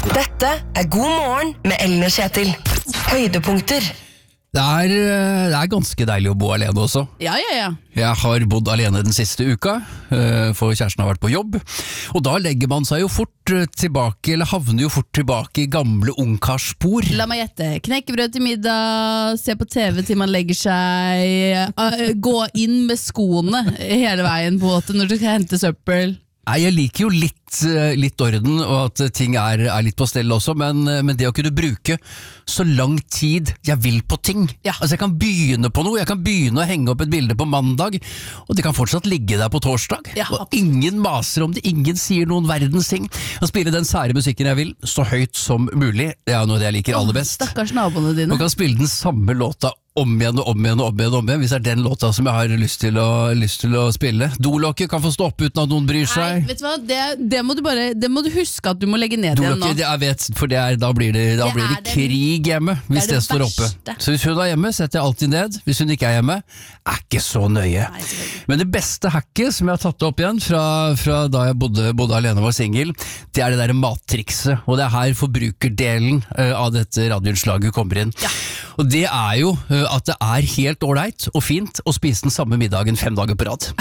Dette God morgen med Ellen og Kjetil. Høydepunkter. Det er ganske deilig å bo alene også. Ja. Jeg har bodd alene den siste uka, for kjæresten har vært på jobb. Og da legger man seg jo fort tilbake, eller havner jo fort tilbake i gamle ungkarsspor. La meg gjette. Knekkebrød til middag, se på TV til man legger seg, gå inn med skoene hele veien på båten når du skal hente søppel. Nei, jeg liker jo litt orden, og at ting er litt på stell også, men det å kunne bruke så lang tid jeg vil på ting. Ja. Altså jeg kan begynne på noe, jeg kan begynne å henge opp et bilde på mandag, og det kan fortsatt ligge der på torsdag. Ja, og ingen maser om det, ingen sier noen verdens ting. Å spille den sære musikken jeg vil, så høyt som mulig, det er noe jeg liker aller best. Stakkars naboene dine. Man kan spille den samme låta om igjen, hvis det er den låta som jeg har lyst til å spille. Dolokket kan få stå opp uten at noen bryr seg. Nei, vet du hva? Det må du huske at du må legge ned igjen nå. Dolokket, jeg vet, for da blir det krig hjemme hvis det står oppe. Så hvis hun er hjemme, setter jeg alltid ned. Hvis hun ikke er hjemme, er ikke så nøye. Nei, men det beste hacket som jeg har tatt opp igjen fra da jeg bodde alene og var single, det er det der mattrikset, og det er her forbrukerdelen av dette radioinnslaget kommer inn. Ja. Og det er jo at det er helt ålreit og fint å spise den samme middagen 5 dager på rad.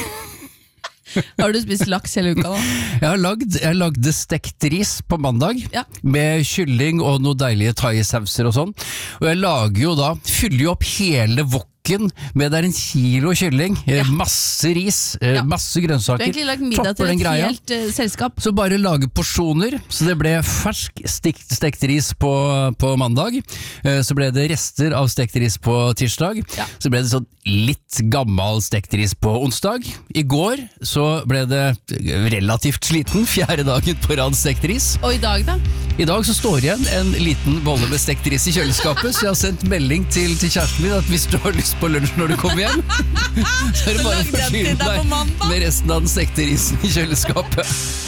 Har du spist laks hele uka da? Jeg lagde stekt ris på mandag, Ja. med kylling og noen deilige thai-sauser og sånn. Og jeg fyller jo opp hele wokken med det er 1 kilo kylling, masse ris, masse grønnsaker. Du har egentlig lagt middag topper til den et greia. helt selskap. Så bare lage porsjoner, så det ble fersk stekt ris på mandag, så ble det rester av stekt ris på tirsdag, så ble det sånn litt gammel stekt ris på onsdag. I går så ble det relativt sliten, 4. dagen på rad stekt ris. Og i dag da? I dag så står igjen en liten bolle med stekt ris i kjøleskapet, så jeg har sendt melding til kjæresten min at hvis du har lyst på lunsj når du kommer hjem, så er det bare å forsyne deg med resten av den stekte risen i kjøleskapet.